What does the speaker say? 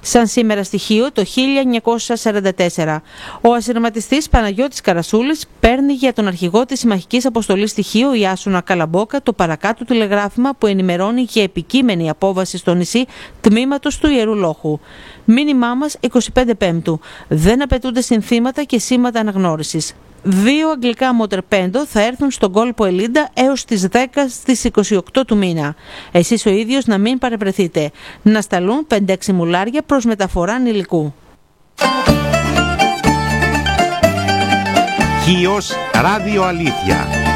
σαν σήμερα στοιχείο το 1944. Ο ασυρματιστής Παναγιώτης Καρασούλης παίρνει για τον αρχηγό της συμμαχικής αποστολής στοιχείο Ιάσουνα Καλαμπόκα το παρακάτω τηλεγράφημα που ενημερώνει για επικείμενη απόβαση στο νησί τμήματος του Ιερού Λόχου. Μήνυμά μας 25 Πέμπτου. Δεν απαιτούνται συνθήματα και σήματα αναγνώρισης. 2 αγγλικά μοτερπέντο θα έρθουν στον κόλπο Ελίντα έως τις 10 στις 28 του μήνα. Εσείς ο ίδιος να μην παρευρεθείτε. Να σταλούν 5-6 μουλάρια προς μεταφορά υλικού. Χίος Ράδιο Αλήθεια.